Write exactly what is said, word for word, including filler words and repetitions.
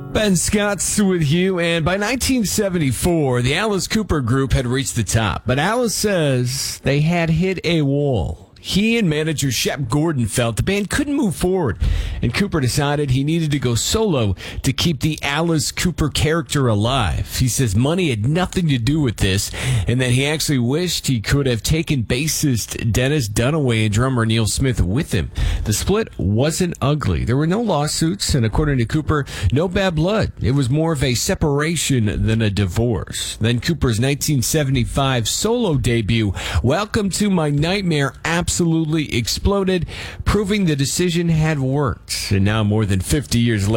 Ben Scott's with you, and by nineteen seventy-four, the Alice Cooper group had reached the top, but Alice says they had hit a wall. He and manager Shep Gordon felt the band couldn't move forward, and Cooper decided he needed to go solo to keep the Alice Cooper character alive. He says money had nothing to do with this, and that he actually wished he could have taken bassist Dennis Dunaway and drummer Neil Smith with him. The split wasn't ugly. There were no lawsuits, and according to Cooper, no bad blood. It was more of a separation than a divorce. Then Cooper's nineteen seventy-five solo debut, Welcome to My Nightmare, absolutely exploded, proving the decision had worked. And now, more than fifty years later,